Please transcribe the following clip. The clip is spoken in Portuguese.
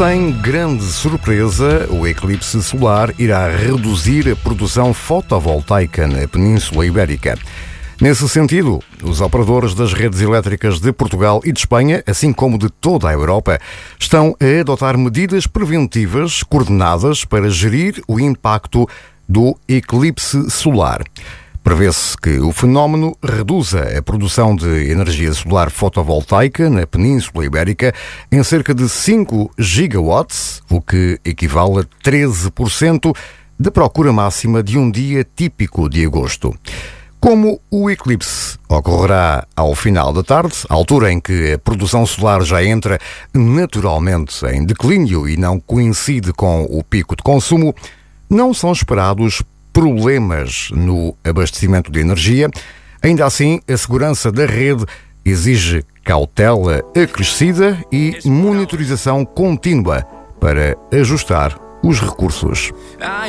Sem grande surpresa, o eclipse solar irá reduzir a produção fotovoltaica na Península Ibérica. Nesse sentido, os operadores das redes elétricas de Portugal e de Espanha, assim como de toda a Europa, estão a adotar medidas preventivas coordenadas para gerir o impacto do eclipse solar. Prevê-se que o fenómeno reduza a produção de energia solar fotovoltaica na Península Ibérica em cerca de 5 gigawatts, o que equivale a 13% da procura máxima de um dia típico de agosto. Como o eclipse ocorrerá ao final da tarde, altura em que a produção solar já entra naturalmente em declínio e não coincide com o pico de consumo, não são esperados problemas no abastecimento de energia. Ainda assim, a segurança da rede exige cautela acrescida e monitorização contínua para ajustar os recursos.